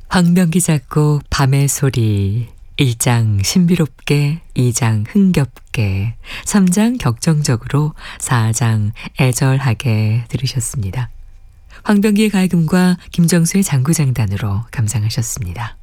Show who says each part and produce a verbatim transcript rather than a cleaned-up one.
Speaker 1: 황병기 작곡 밤의 소리 일 장 신비롭게, 이 장 흥겹게, 삼 장 격정적으로, 사 장 애절하게 들으셨습니다. 황병기의 갈금과 김정수의 장구장단으로 감상하셨습니다.